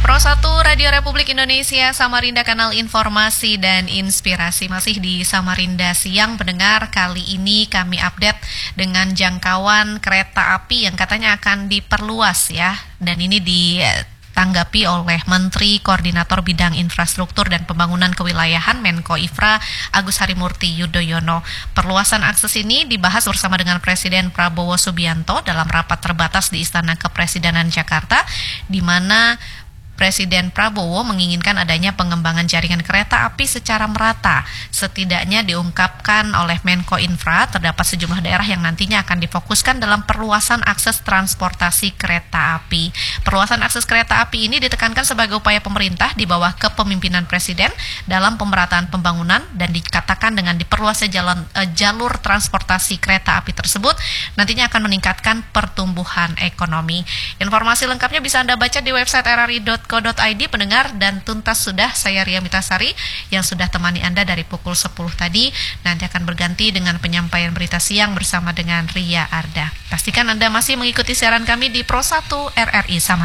Pro 1 Radio Republik Indonesia Samarinda, kanal informasi dan inspirasi. Masih di Samarinda Siang, pendengar. Kali ini kami update dengan jangkauan kereta api yang katanya akan diperluas ya. Dan ini ditanggapi oleh Menteri Koordinator Bidang Infrastruktur dan Pembangunan Kewilayahan Menko Infra Agus Harimurti Yudhoyono. Perluasan akses ini dibahas bersama dengan Presiden Prabowo Subianto dalam rapat terbatas di Istana Kepresidenan Jakarta, di mana Presiden Prabowo menginginkan adanya pengembangan jaringan kereta api secara merata. Setidaknya diungkapkan oleh Menko Infra, terdapat sejumlah daerah yang nantinya akan difokuskan dalam perluasan akses transportasi kereta api. Perluasan akses kereta api ini ditekankan sebagai upaya pemerintah di bawah kepemimpinan Presiden dalam pemerataan pembangunan, dan dikatakan dengan diperluasnya jalur transportasi kereta api tersebut nantinya akan meningkatkan pertumbuhan ekonomi. Informasi lengkapnya bisa Anda baca di website rri.co.id, pendengar, dan tuntas sudah saya Ria Mitasari yang sudah temani Anda dari pukul 10 tadi. Nanti akan berganti dengan penyampaian berita siang bersama dengan Ria Arda. Pastikan Anda masih mengikuti siaran kami di Pro 1 RRI Samarinda.